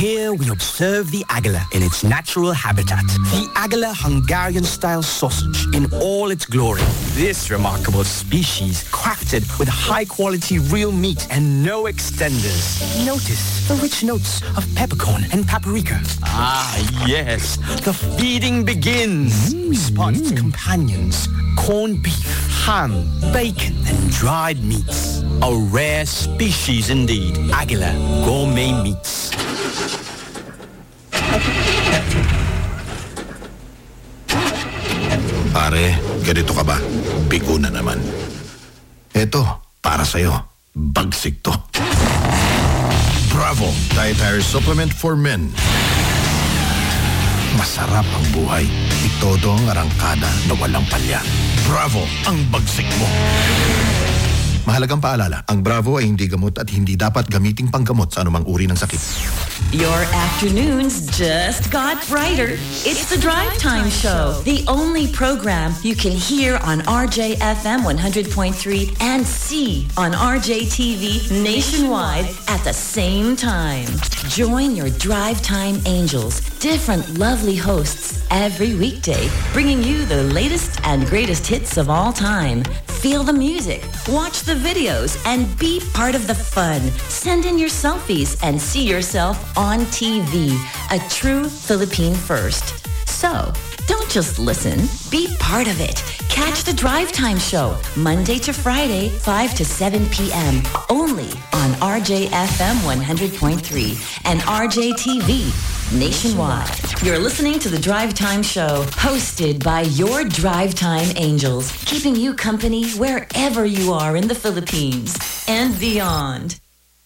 Here we observe the agila in its natural habitat. The agila Hungarian-style sausage in all its glory. This remarkable species crafted with high-quality real meat and no extenders. Notice the rich notes of peppercorn and paprika. Ah, yes. The feeding begins. We spot its companions. Corned beef, ham, bacon, and dried meats. A rare species indeed. Agila Gourmet Meats. Pare, ganito ka ba? Bigo na naman. Eto, para sa'yo. Bagsik to. Bravo! Dietary Supplement for Men. Masarap ang buhay. Itodo ang arangkada na walang palya. Bravo! Ang bagsik mo. Mahalagang paalala, ang Bravo ay hindi gamot at hindi dapat gamiting panggamot sa anumang uri ng sakit. Your afternoons just got brighter. It's the Drive Time Show, the only program you can hear on RJFM 100.3 and see on RJTV nationwide at the same time. Join your Drive Time Angels, different lovely hosts every weekday, bringing you the latest and greatest hits of all time. Feel the music, watch the videos, and be part of the fun. Send in your selfies and see yourself on TV, a true Philippine first. So, don't just listen, be part of it. Catch the Drive Time Show, Monday to Friday, 5 to 7 p.m., only on RJFM 100.3 and RJTV nationwide. You're listening to the Drive Time Show, hosted by your Drive Time Angels, keeping you company wherever you are in the Philippines and beyond.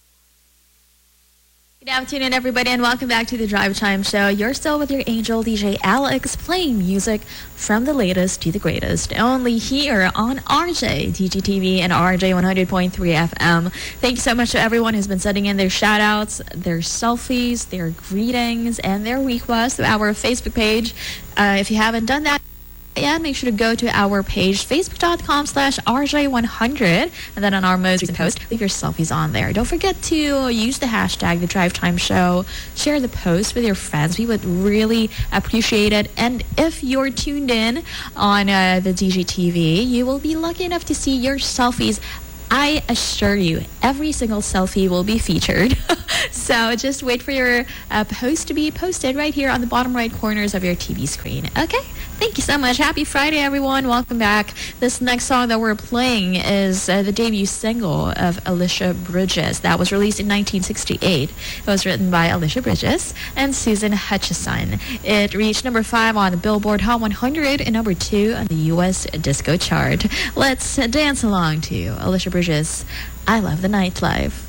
Good afternoon, everybody, and welcome back to the Drive Time Show. You're still with your angel, DJ Alex, playing music from the latest to the greatest, only here on RJ, DGTV, and RJ 100.3 FM. Thank you so much to everyone who's been sending in their shout-outs, their selfies, their greetings, and their requests to our Facebook page. If you haven't done that yet, make sure to go to our page, facebook.com/RJ100, and then on our most recent post, leave your selfies on there. Don't forget to use the hashtag, the Drive Time Show. Share the post with your friends. We would really appreciate it. And if you're tuned in on the DGTV, you will be lucky enough to see your selfies. I assure you, every single selfie will be featured. So just wait for your post to be posted right here on the bottom right corners of your TV screen. Okay? Thank you so much. Happy Friday, everyone. Welcome back. This next song that we're playing is the debut single of Alicia Bridges. That was released in 1968. It was written by Alicia Bridges and Susan Hutchison. It reached number 5 on the Billboard Hot 100 and number 2 on the U.S. Disco Chart. Let's dance along to Alicia Bridges, I Love the Nightlife.